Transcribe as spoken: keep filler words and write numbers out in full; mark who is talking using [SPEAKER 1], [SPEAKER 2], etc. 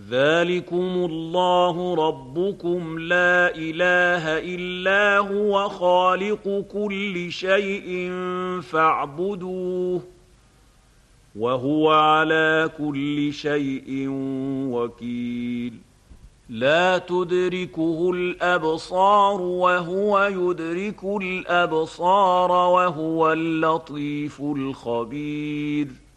[SPEAKER 1] ذلكم الله ربكم لا إله إلا هو خالق كل شيء فاعبدوه وهو على كل شيء وكيل لا تدركه الأبصار وهو يدرك الأبصار وهو اللطيف الخبير